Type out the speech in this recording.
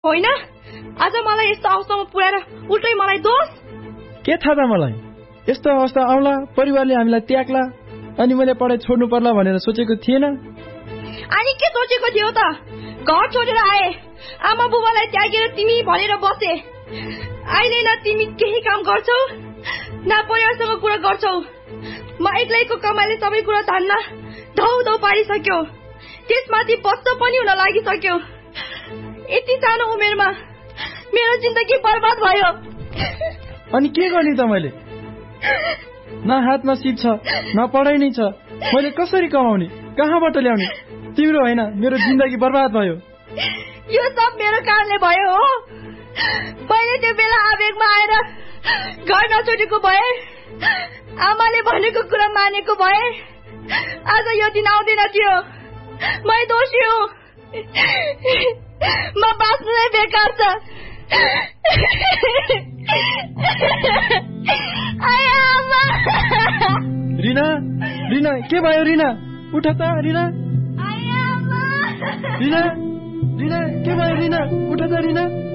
होइन, आज मलाई यस्तो अवस्थामा पुर्याएर उल्टै मलाई दोष। के थाहा त मलाई, यस्तो अवस्था आउला, परिवारले हामीलाई त्याग्ला, अनि मैले पढाइ छोड्नु पर्ला भनेर सोचेको थिएन। अनि के सोचेको थियौ त? घर छोडेर आए, आमा बुबालाई त्यागेर तिमी भनेर बसे। अहिले न तिमी केही काम गर्छौ न परिवारसँग कुरा गर्छौ। म एक्लैको कमाइले सबै कुरा धान्न धौ पारिसक्यो। त्यसमाथि बच्चा पनि हुन लागिसक्यो। यति सानो उमेरमा मेरो जिन्दगी बर्बाद भयो। अनि के गर्ने त मैले? न हातमा सिप छ, न पढाइ नै छ। मैले कसरी कमाउने, कहाँबाट ल्याउने? तिम्रो होइन, मेरो जिन्दगी बर्बाद भयो। यो सब मेरो कारणले भयो हो। मैले त्यो बेला आवेगमा आएर घर नछोडेको भए, आमाले भनेको कुरा मानेको भए आज यो दिन आउँदैन थियो। मै दोषी हुँ। म बाँच्नु नै बेकार छ। रिना, रिना, के भयो रिना? उठ त रिना। रिना, रिना, के भयो रिना? उठ त रिना।